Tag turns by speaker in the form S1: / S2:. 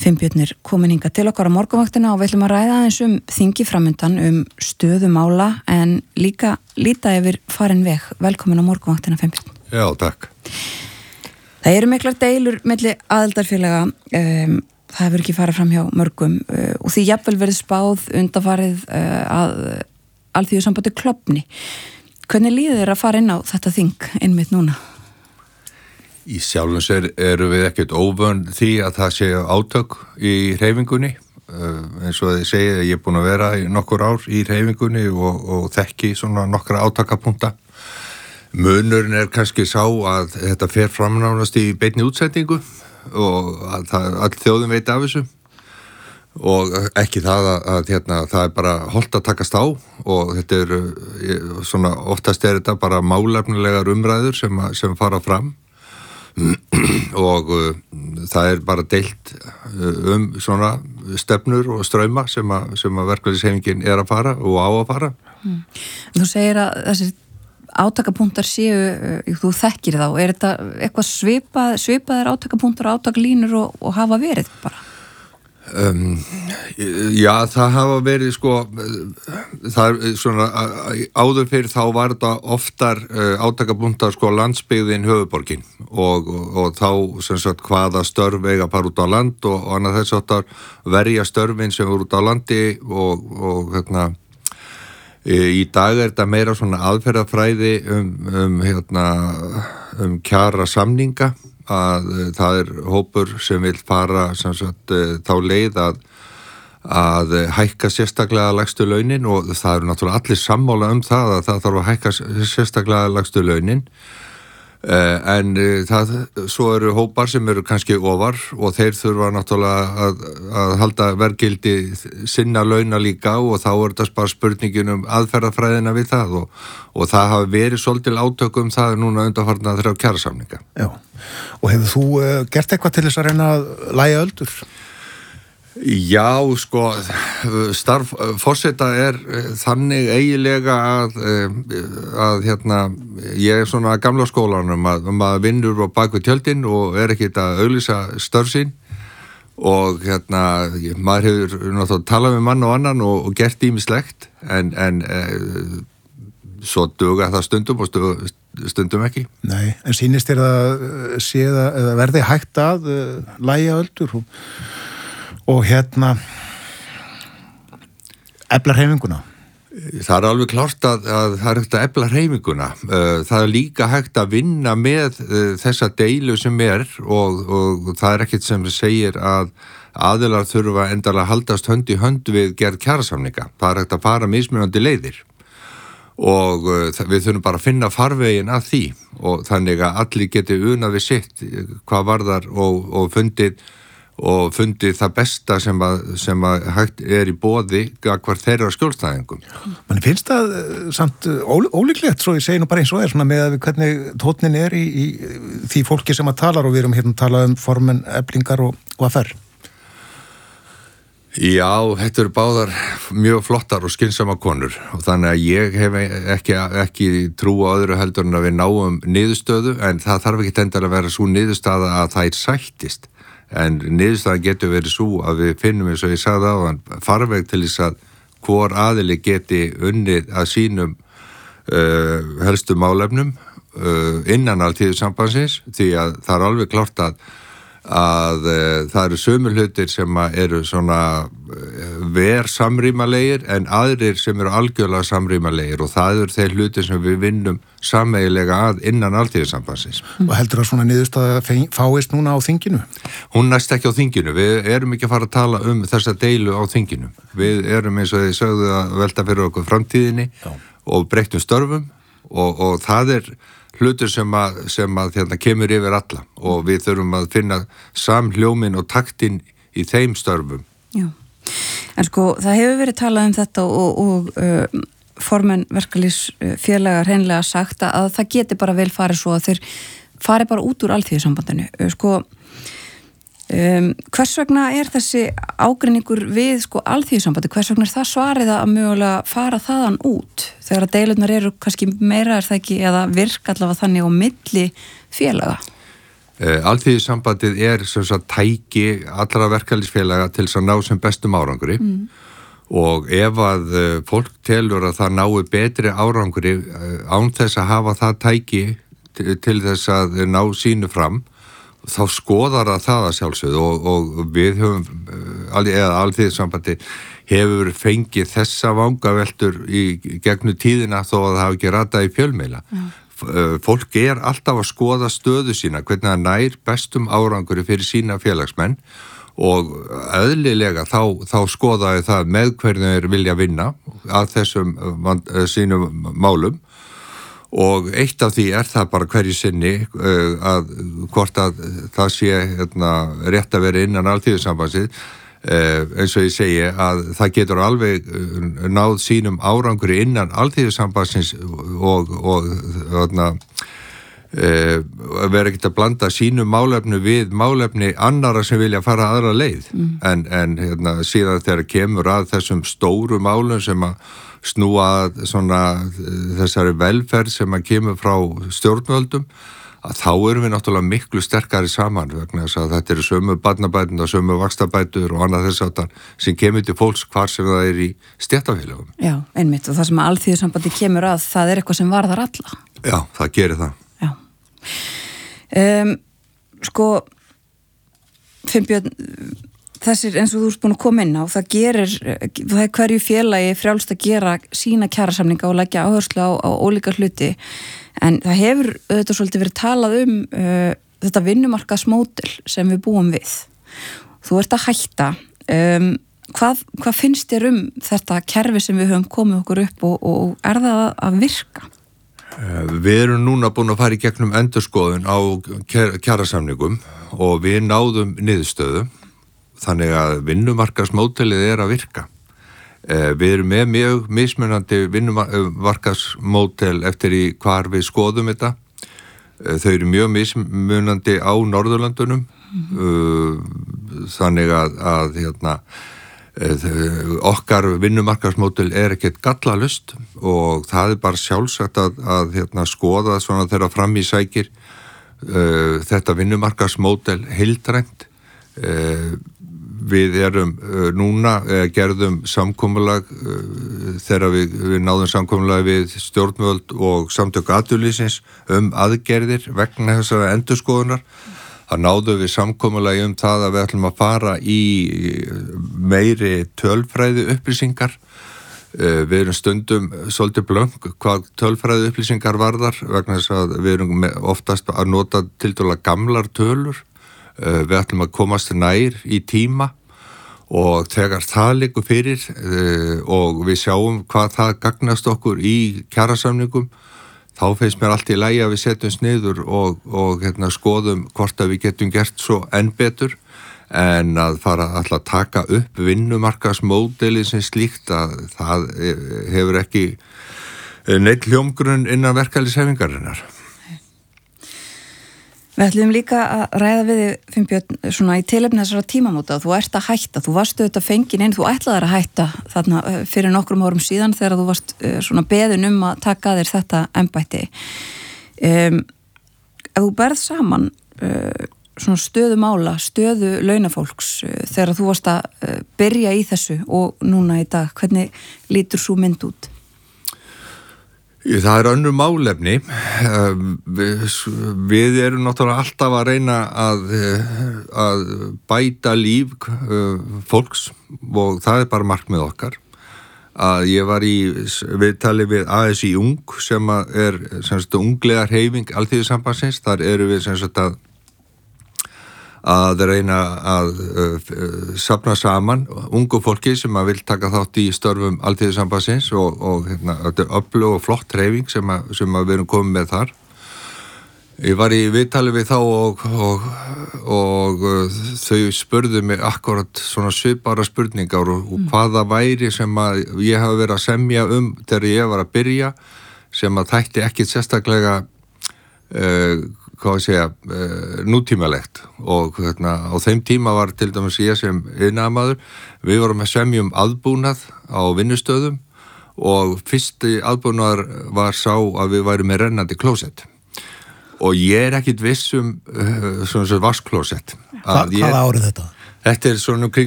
S1: Finnbjörn komin hingað til okkar á morgunvaktina og við ætlum að ræða aðeins þingi framundan stöðu mála en líka líta yfir farin veg. Velkomin á morgunvaktina, Finnbjörn.
S2: Já, takk.
S1: Það eru miklar deilur milli aðildarfélaga, það hefur ekki farið fram hjá mörgum og því jafnvel verið spáð undanfarið að Alþýðusambandið klofni. Hvernig líður þér að fara inn á þetta þing einmitt núna?
S2: Í sjálfum sér erum við ekkert óvön því að það sé átök í hreyfingunni. Eins og þið segið, ég er búin að vera í nokkur ár í hreyfingunni og þekki svona nokkra átakapunkta. Munurinn er kannski sá að þetta fer framnánast í beinni útsendingu og að all þjóðin veit af þessu. Og ekki það að það er bara hollt að takast á og þetta er svona, oftast er þetta bara málefnilegar umræður sem fara fram. Og það er bara deilt svona stefnur og strauma sem að verkalýðshreyfingin er að fara og á að fara.
S1: Þú segir að þessir átakapunktar séu, þú þekkir þá, er þetta eitthvað svipaðir átakapunktar og átakalínur og hafa verið bara?
S2: Já, það hafa verið það er svona áður fyrir þá var þetta oftar átakapunktar landsbyggðin höfuðborgin og þá sem sagt hvaða störf eiga bara út á land og annað þess áttar verja störfin sem voru út á landi og í dag er þetta meira svona aðferðafræði kjara samninga að það er hópur sem vil fara sem sagt þá leið að hækka sérstaklega lægstu launin og það eru náttúrulega allir sammála það að það þarf að hækka sérstaklega lægstu launin en svo eru hópar sem eru kannski ofar og þeir þurfa náttúrulega að halda verðgildi sinna launa líka og þá er þetta bara spurningin aðferðafræðina við það og það hafi verið svolítil átök það núna undanfarna 3 kjarasamninga.
S3: Já, og hefur þú gert eitthvað til þess að reyna að lægja öldur?
S2: Já, starf forseta er þannig eiginlega að ég er svona gamla skólanum að maður vinnur á bakvið tjöldin og er ekkert að auglýsa störf sín og maður hefur náttúrulega talað með mann og annan og gert ýmislegt en svo duga það stundum og stundum ekki.
S3: Nei, en sýnist þér að verði hægt að lægja öldur og efla hreyfinguna?
S2: Það er alveg klárt að það er hægt að efla hreyfinguna. Það er líka hægt að vinna með þessa deilu sem og það er ekkert sem segir að aðilar þurfa endalega að haldast hönd í hönd við gerð kjarasamninga. Það er hægt að fara mismunandi leiðir og við þurfum bara að finna farvegin að því og þannig að allir geti unað við sitt hvað varðar og fundið það besta sem að hægt er í boði gagnvart þeirra skjólstæðingum.
S3: Man finnst það samt ólíklegt, svo ég segi nú bara eins og með að hvernig tónnin er í því fólki sem að talar og við erum hérna að tala formenn Eflingar og AFR.
S2: Já, þetta eru báðar mjög flottar og skynsama konur og þannig að ég hef ekki trú á öðru heldur en að við náum niðurstöðu en það þarf ekki endilega að vera svo niðurstaða að það sættist. En niðurstaðan getur verið svo að við finnum eins og ég sagði áðan farveg til þess að hvor aðili geti unnið að sínum helstu málefnum innan Alþýðusambandsins því að það er alveg klárt að það eru sömu hlutir sem eru svona samrýmalegir en aðrir sem eru algjörlega samrýmalegir og það eru þeir hlutir sem við vinnum sameiginlega að innan Alþýðusambandsins.
S3: Og heldur það svona niðurstaða fáist núna á þinginu?
S2: Hún næst ekki á þinginu. Við erum ekki að fara að tala þessa deilu á þinginu. Við erum eins og þið sögðu að velta fyrir okkur framtíðinni og breyttum störfum og það er hlutur sem að kemur yfir alla og við þurfum að finna samhljómin og taktinn í þeim störfum.
S1: Já, en það hefur verið talað þetta og formenn verkalýðsfélaga hreinlega sagt að það geti bara vel farið svo að þeir fari bara út úr Alþýðusambandinu. Hvers vegna er þessi ágreiningur við Alþýðusambandi? Hvers vegna er það svarið að mögulega fara þaðan út? Þegar að deilurnar eru kannski meira er það ekki eða virka allavega þannig á milli félaga?
S2: Alþýðusambandið sem sagt tæki allra verkalýðsfélaga til þess að ná sem bestum árangri og ef að fólk telur að það nái betri árangri án þess að hafa það tæki til þess að ná sínu fram, þá skoðar það að sjálfsögðu og við höfum, eða Alþýðusambandið hefur fengið þessa vangaveltur í gegnum tíðina þó að það hafi ekki ratað í fjölmiðla. Fólk alltaf að skoða stöðu sína, hvernig það nær bestum árangri fyrir sína félagsmenn og eðlilega þá skoðaði það með hvernig þeir vilja vinna að þessum sínum málum og eitt af því það bara hverju sinni að hvort að það sé rétt að vera innan Alþýðusambandsins eins og ég segi að það getur alveg náð sínum árangri innan Alþýðusambandsins og vera ekkert að blanda sínum málefni við málefni annara sem vilja fara aðra leið en síðan þegar kemur að þessum stóru málum sem að snúa svona þessari velferð sem að kemur frá stjórnvöldum að þá erum við náttúrulega miklu sterkari saman vegna þess að þetta eru sömu barnabætur og sömu vaxtabætur og annað þess að sem kemur til fólks hvar sem það í stéttarfélögum.
S1: Já, einmitt og það sem Alþýðusambandið kemur að það eitthvað sem varðar alla.
S2: Já, það gerir það.
S1: Já. Sko Finnbjörn, þessir eins og þú ert búin að koma inn á, það hverju félagi frjálst að gera sína kjarasamninga og leggja áherslu á ólíka hluti en það hefur auðvitað svolítið verið talað þetta vinnumarkaðsmódel sem við búum við. Þú ert að hætta. Hvað finnst þér þetta kerfi sem við höfum komið okkur upp og það að virka?
S2: Við erum núna búin að fara í gegnum endurskoðun á kjarasamningum og við náðum niðurstöðu þannig að vinnumarkaðsmódelið að virka. Við erum með mjög mismunandi vinnumarkaðsmódel eftir í hvar við skoðum þetta. Þau eru mjög mismunandi á Norðurlöndunum þannig að okkar vinnumarkaðsmódel ekkert gallalust og það bara sjálfsagt að skoða svona þegar fram í sækir þetta vinnumarkaðsmódel heildrænt. Við erum núna gerðum samkomulag þegar við náðum samkomulag við stjórnvöld og samtök atvinnulífsins aðgerðir vegna þessara endurskoðunar. Það náðum við samkomulagi það að við ætlum að fara í meiri tölfræði upplýsingar. Við erum stundum svolítið blönk hvað tölfræði upplýsingar varðar vegna þess að við erum oftast að nota tiltölulega gamlar tölur. Við ætlum að komast nær í tíma og þegar það liggur fyrir og við sjáum hvað það gagnast okkur í kjarasamningum þá finnst mér allt í lagi að við setjumst niður og skoðum hvort að við getum gert svo enn betur en að fara alltaf að taka upp vinnumarkaðsmódelið sem slíkt að það hefur ekki neitt hljómgrunn innan verkalýðshreyfingarinnar.
S1: Við ætlum líka að ræða við þig, Finnbjörn, svona í tilefni þessara tímamóta. Þú ert að hætta, þú varst auðvitað fengin inn, þú ætlaðir að hætta þarna fyrir nokkrum árum síðan þegar þú varst svona beðin að taka þér þetta embætti. Ef þú berð saman svona stöðu mála, stöðu launafólks þegar þú varst að byrja í þessu og núna í dag, hvernig lítur svo mynd út?
S2: Það önnur málefni. Við erum náttúrulega alltaf að reyna að bæta líf fólks og það bara markmið okkar. Að ég var í viðtali við ASÍ Ung sem ungliðarhreyfing Alþýðusambandsins. Þar erum við að reyna að safna saman ungu fólki sem að vil taka þátt í störfum Alþýðusambandsins og þetta öflug og flott hreyfing sem að við erum komið með þar. Ég var í viðtali við þá og þau spurðu mig akkurat svona svipara spurningar og hvaða væri sem að ég hafi verið að semja þegar ég var að byrja sem að þætti ekkit sérstaklega nútímalegt og á þeim tíma var til dæmis ég sem iðnaðarmaður, við vorum að semja aðbúnað á vinnustöðum og fyrsti aðbúnaður var sá að við værum með rennandi klósett Og ég ekkit viss svona vaskklósett.
S3: Hvaða árið þetta?
S2: Þetta svona kring